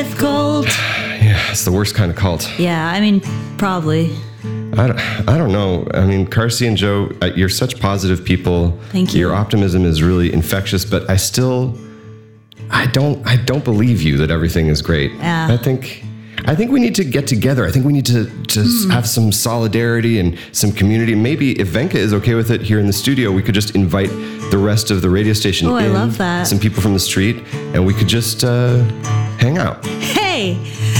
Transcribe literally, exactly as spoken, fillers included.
death cult. Yeah, it's the worst kind of cult. Yeah, I mean, probably. I don't, I don't know. I mean, Carsey and Joe, uh, you're such positive people. Thank you. Your optimism is really infectious, but I still, I don't, I don't believe you that everything is great. Yeah. I think, I think we need to get together. I think we need to just Mm. have some solidarity and some community. Maybe if Venka is okay with it here in the studio, we could just invite the rest of the radio station Oh, I in, love that. some people from the street, and we could just uh, hang out. Hey,